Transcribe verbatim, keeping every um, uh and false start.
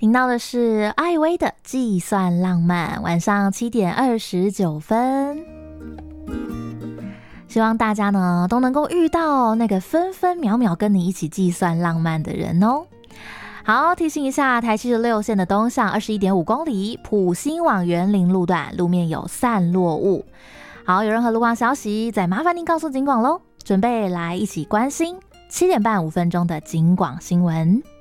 听到的是艾薇的计算浪漫，晚上七点二十九分。希望大家呢都能够遇到那个分分秒秒跟你一起计算浪漫的人哦。好，提醒一下，台七十六线的东向 二十一点五公里，埔心往园林路段路面有散落物。好，有任何路况消息再麻烦您告诉警广咯。准备来一起关心七点半五分钟的警广新闻。